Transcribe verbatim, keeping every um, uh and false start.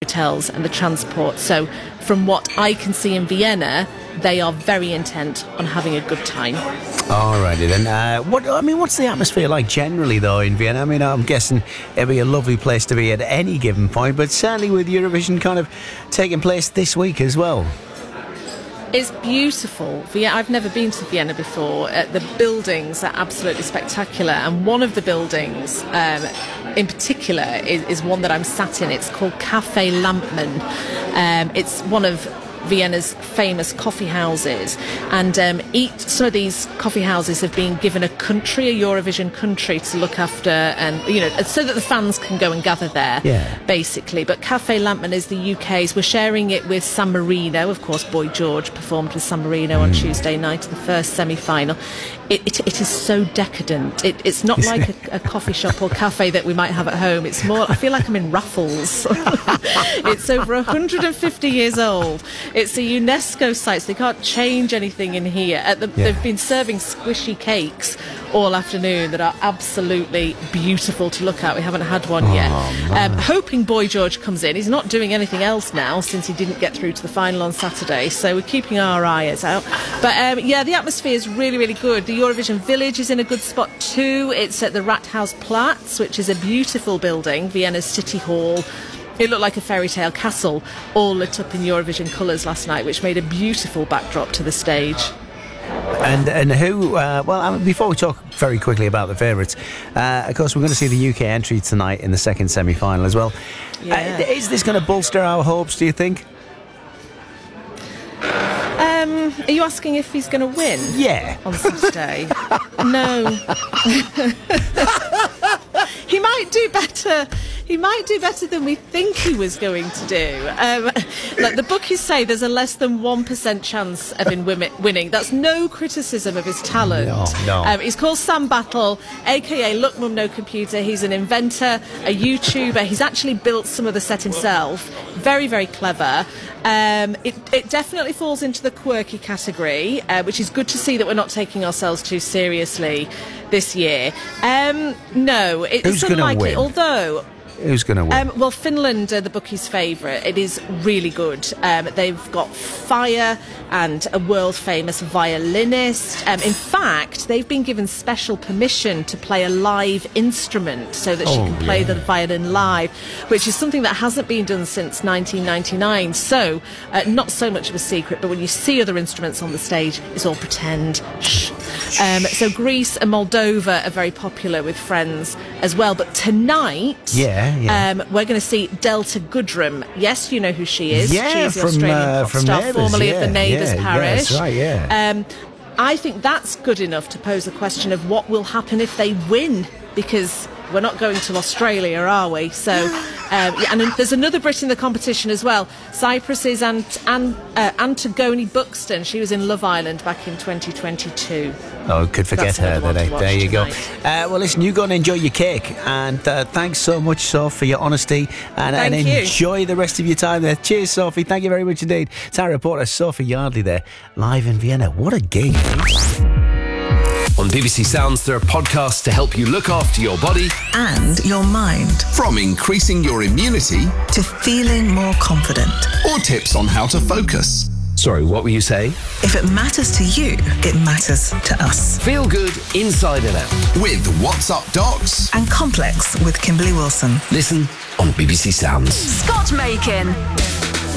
hotels and the transport. So from what I can see in Vienna, they are very intent on having a good time. Alrighty then. Uh, what I mean, what's the atmosphere like generally though in Vienna? I mean, I'm guessing it'd be a lovely place to be at any given point, but certainly with Eurovision kind of taking place this week as well. It's beautiful. I've never been to Vienna before. Uh, the buildings are absolutely spectacular, and one of the buildings um, in particular is, is one that I'm sat in. It's called Café Lampman. Um, it's one of Vienna's famous coffee houses, and um, each some of these coffee houses have been given a country, a Eurovision country, to look after, and you know, so that the fans can go and gather there. Yeah. Basically. But Café Lampman is the U K's. We're sharing it with San Marino. Of course, Boy George performed with San Marino mm. on Tuesday night in the first semi-final. It, it, it is so decadent. It, it's not like a, a coffee shop or cafe that we might have at home. It's more, I feel like I'm in Raffles. It's over one hundred fifty years old. It's a UNESCO site, so they can't change anything in here. At the, yeah. They've been serving squishy cakes all afternoon that are absolutely beautiful to look at. We haven't had one oh, yet. Um, hoping Boy George comes in. He's not doing anything else now since he didn't get through to the final on Saturday, so we're keeping our eyes out. But um, yeah, the atmosphere is really, really good. The Eurovision Village is in a good spot too. It's at the Rathausplatz, which is a beautiful building, Vienna's city hall. It looked like a fairy tale castle, all lit up in Eurovision colours last night, which made a beautiful backdrop to the stage. And and who, uh, well, I mean, before we talk very quickly about the favourites, uh, of course, we're going to see the U K entry tonight in the second semi-final as well. Yeah. Uh, is this going to bolster our hopes, do you think? Um, are you asking if he's going to win? Yeah. On Saturday? No. He might do better. He might do better than we think he was going to do. Um, like the bookies say, there's a less than one percent chance of him winning. That's no criticism of his talent. No, no. Um, he's called Sam Battle, a k a. Look Mum No Computer. He's an inventor, a YouTuber. He's actually built some of the set himself. Very, very clever. Um, it, it definitely falls into the quirky category, uh, which is good to see that we're not taking ourselves too seriously this year. Um, no, it's Who's unlikely. Although... Who's going to win? Um, well, Finland are the bookies' favourite. It is really good. Um, they've got Fire and a world-famous violinist. Um, in fact, they've been given special permission to play a live instrument so that oh, she can play yeah. the violin live, which is something that hasn't been done since nineteen ninety-nine. So, uh, not so much of a secret, but when you see other instruments on the stage, it's all pretend. Shh. Um, so Greece and Moldova are very popular with friends as well. But tonight... Yeah. Yeah. Um, we're going to see Delta Goodrem. Yes, you know who she is. Yeah, she is the from, Australian uh, pop from star, Neighbours, formerly yeah, of the Neighbours yeah, parish. Yeah, that's right, yeah. Um, I think that's good enough to pose the question of what will happen if they win, because we're not going to Australia, are we? So, um, yeah, and there's another Brit in the competition as well. Cyprus's Ant- Ant- uh, Antigone Buxton. She was in Love Island back in twenty twenty-two. Oh, could forget her. There, there you go. Uh, well, listen, you go and enjoy your cake. And uh, thanks so much, Soph, for your honesty. And, and enjoy the rest of your time there. Cheers, Sophie. Thank you very much indeed. It's our reporter, Sophie Yardley there, live in Vienna. What a gig. On B B C Sounds, there are podcasts to help you look after your body and your mind. From increasing your immunity to feeling more confident. Or tips on how to focus. Sorry, what were you saying? If it matters to you, it matters to us. Feel good inside and out. With What's Up Docs. And Complex with Kimberly Wilson. Listen on B B C Sounds. Scott Makin.